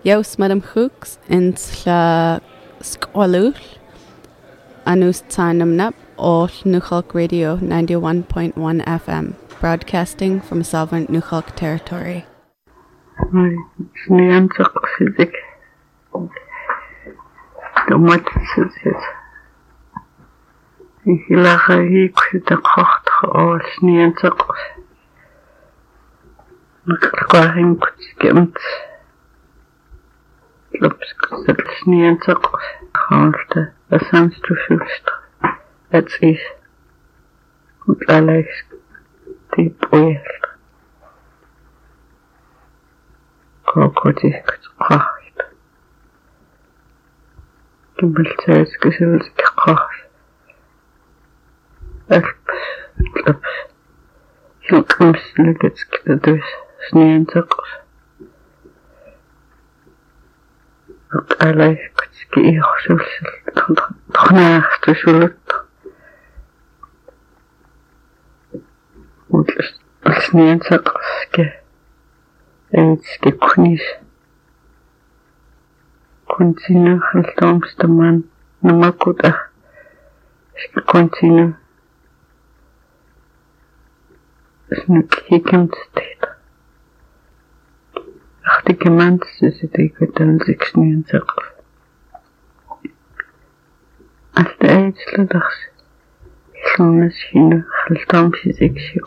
Jaus Madam Hooks in Sla Squalul Anus Tanam Nap or Nuchalk Radio 91.1 FM, broadcasting from sovereign Nuchalk territory. Sneanzak fizik. Domatsis. Hilahi kwitakocht o sneanzak. Nakwahin kutskimt. Lopskat sneanzak. Kalte. Asamstrufust. That's is. Alex. Deep oil. Kokotis kracht. Gimbelzeit gesellt kracht. Elps. Hilkums legets kidus sneanzak. Alex kutski ihsul. Tkhnaast sulut. Sneanzak ske. Ske kunis. Continue haltomstaman namakuda. Ske continue. Snuk hikend sted. Achte gemand zit dan 96. Als de eindsladags. Soms hine haltomsi 6